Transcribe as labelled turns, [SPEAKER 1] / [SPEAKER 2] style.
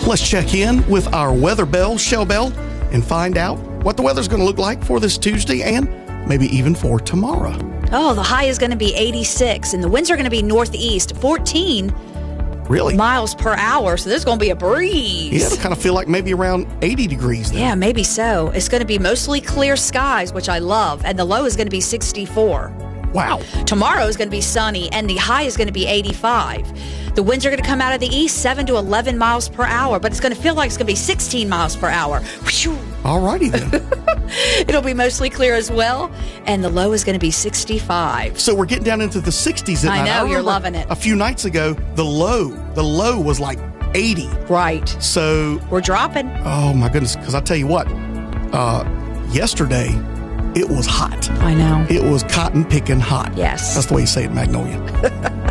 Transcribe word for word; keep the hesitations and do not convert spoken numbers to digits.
[SPEAKER 1] let's check in with our weather bell, Shell Bell, and find out what the weather's going to look like for this Tuesday and maybe even for tomorrow.
[SPEAKER 2] Oh, the high is going to be eighty-six, and the winds are going to be northeast, fourteen
[SPEAKER 1] Really?
[SPEAKER 2] miles per hour. So there's going to be a breeze.
[SPEAKER 1] Yeah, it'll kind of feel like maybe around eighty degrees there.
[SPEAKER 2] Yeah, maybe so. It's going to be mostly clear skies, which I love, and the low is going to be sixty-four.
[SPEAKER 1] Wow.
[SPEAKER 2] Tomorrow is going to be sunny, and the high is going to be eighty-five. The winds are going to come out of the east, seven to eleven miles per hour, but it's going to feel like it's going to be sixteen miles per hour. Whew.
[SPEAKER 1] All righty then.
[SPEAKER 2] It'll be mostly clear as well, and the low is going to be sixty-five.
[SPEAKER 1] So we're getting down into the sixties at
[SPEAKER 2] I
[SPEAKER 1] night.
[SPEAKER 2] know, you're
[SPEAKER 1] remember
[SPEAKER 2] loving it.
[SPEAKER 1] A few nights ago, the low, the low was like eighty.
[SPEAKER 2] Right.
[SPEAKER 1] So,
[SPEAKER 2] We're dropping.
[SPEAKER 1] oh my goodness, because I tell you what, uh, yesterday it was hot.
[SPEAKER 2] I know.
[SPEAKER 1] It was cotton picking hot.
[SPEAKER 2] Yes.
[SPEAKER 1] That's the way you say it, Magnolia.